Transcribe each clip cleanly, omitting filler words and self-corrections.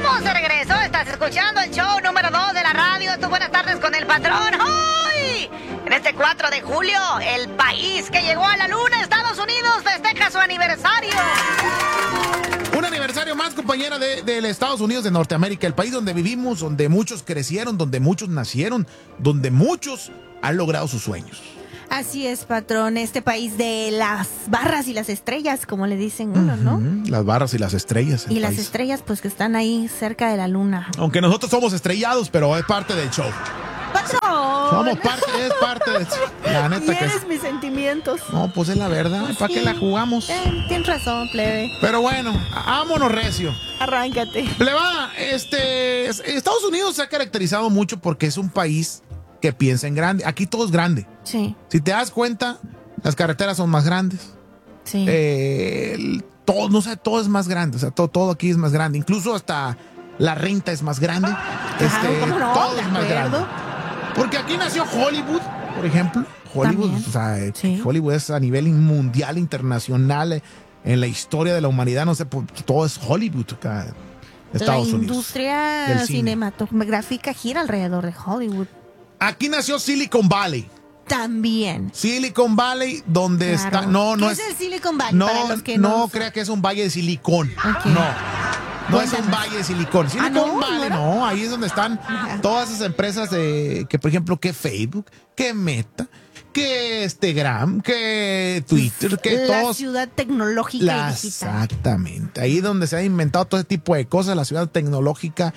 Estamos de regreso, estás escuchando el show número 2 de la radio, tu Buenas Tardes con el Patrón. ¡Hoy! En este 4 de julio, el país que llegó a la luna, Estados Unidos, festeja su aniversario. Un aniversario más, compañera, del Estados Unidos de Norteamérica, el país donde vivimos, donde muchos crecieron, donde muchos nacieron, donde muchos han logrado sus sueños. Así es, patrón, este país de las barras y las estrellas, como le dicen uno, ¿no? Las barras y las estrellas. Y las estrellas, pues, que están ahí cerca de la luna. Aunque nosotros somos estrellados, pero es parte del show. ¡Patrón! Es parte del show. La neta que Tienes mis sentimientos. No, pues es la verdad, Pues ¿para sí. qué la jugamos? Tienes razón, plebe. Pero bueno, vámonos recio. Arráncate. Plebada, Estados Unidos se ha caracterizado mucho porque es un país que piensa en grande. Aquí todo es grande. Sí, Si te das cuenta, las carreteras son más grandes. sí. Todo, no sé, todo es más grande. O sea, todo aquí es más grande. Incluso hasta la renta es más grande. Claro, ¿cómo no? Todo De es más acuerdo. grande. Porque aquí nació Hollywood, por ejemplo. Hollywood, También. o sea, Sí. Hollywood es a nivel mundial, internacional, en la historia de la humanidad, no sé, todo es Hollywood acá, Estados La Unidos. industria del cine. cinematográfica gira alrededor de Hollywood. Aquí nació Silicon Valley. También. Silicon Valley, donde Claro. está. No ¿Qué es. es el Silicon Valley? Para los que no crea que es un valle de silicón. Ok. No es un Cuéntanos. valle de silicón. Silicon ¿no? Valley, ¿No era? no. Ahí es donde están Ajá. todas esas empresas que, por ejemplo, que Facebook, que Meta, que Instagram, que Twitter, que la todos. ciudad tecnológica y digital. Exactamente. Ahí donde se ha inventado todo ese tipo de cosas, la ciudad tecnológica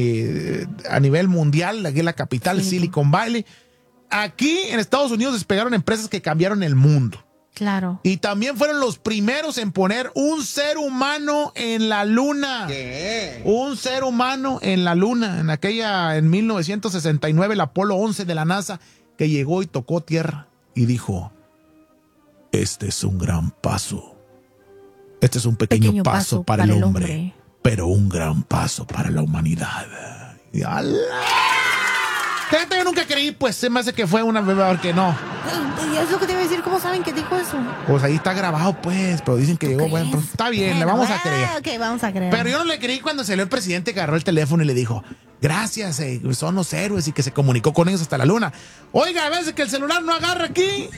a nivel mundial, aquí en la capital, Sí. Silicon Valley. Aquí en Estados Unidos despegaron empresas que cambiaron el mundo. Claro. Y también fueron los primeros en poner un ser humano en la luna. ¿Qué? Un ser humano en la luna. En 1969, el Apolo 11 de la NASA, que llegó y tocó tierra y dijo: este es un gran paso. Este es un pequeño paso para el hombre, pero un gran paso para la humanidad. Y ¡ala! Fíjate, yo nunca creí, pues se me hace que fue una bebé, que no. Y es lo que te iba a decir, ¿cómo saben que dijo eso? Pues ahí está grabado, pues, pero dicen que llegó, ¿Crees? bueno, pues está bien, le Bueno, vamos a creer. Ok, vamos a creer. Pero yo no le creí cuando salió el presidente que agarró el teléfono y le dijo: gracias, son los héroes, y que se comunicó con ellos hasta la luna. Oiga, a veces que el celular no agarra aquí,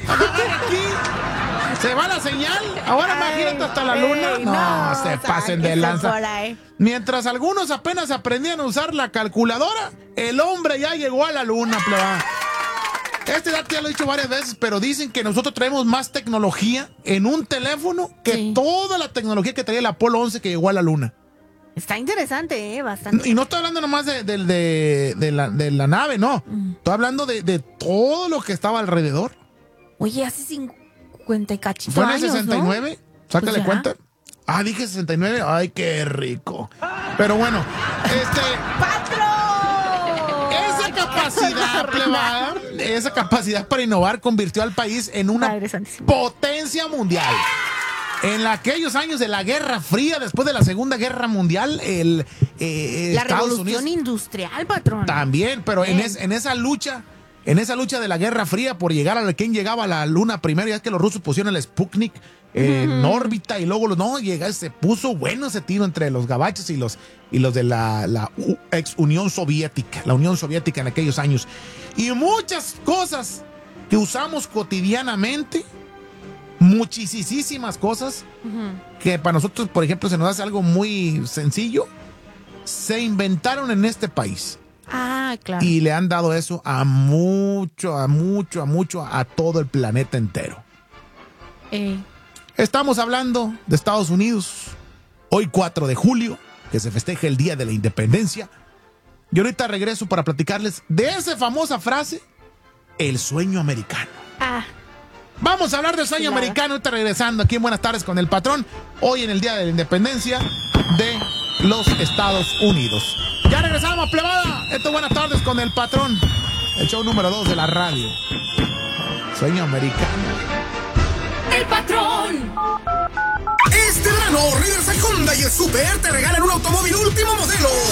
se va la señal. Ahora imagínate hasta la luna. Ey, No, se pasen de sáquese lanza. por ahí. Mientras algunos apenas aprendían a usar la calculadora, el hombre ya llegó a la luna, plebada. Este dato ya lo he dicho varias veces, pero dicen que nosotros traemos más tecnología en un teléfono que Sí. toda la tecnología que traía el Apolo 11 que llegó a la luna. Está interesante, bastante. Y no estoy hablando nomás de la nave, no. Estoy hablando de todo lo que estaba alrededor. Oye, hace 50 y cachito ¿Fue en el años, 69? Sácale Pues ya. cuenta. Ah, dije 69. Ay, qué rico. Pero bueno, ¡Patrón! esa capacidad, plebada, esa capacidad para innovar convirtió al país en una Padre santísimo. potencia mundial. En aquellos años de la Guerra Fría, después de la Segunda Guerra Mundial, La Estados revolución Unidos industrial, patrón. también, pero en Bien. esa lucha de la Guerra Fría por llegar a quién llegaba a la luna primero, ya que los rusos pusieron el Sputnik en órbita y luego se puso bueno ese tiro entre los gabachos y los de la ex Unión Soviética, la Unión Soviética en aquellos años. Y muchas cosas que usamos cotidianamente, muchísimas cosas que para nosotros, por ejemplo, se nos hace algo muy sencillo, se inventaron en este país. Ah, claro. Y le han dado eso a todo el planeta entero. Estamos hablando de Estados Unidos. Hoy 4 de julio, que se festeja el Día de la Independencia. Y ahorita regreso para platicarles de esa famosa frase, el sueño americano. Ah, Vamos a hablar del sueño Chulada. americano, ahorita regresando aquí en Buenas Tardes con el Patrón, hoy en el Día de la Independencia de los Estados Unidos. Ya regresamos, plebada. Esto es Buenas Tardes con el Patrón, el show número 2 de la radio. Sueño americano. El Patrón. Este verano, Riverside Honda y el Super te regalan un automóvil último modelo.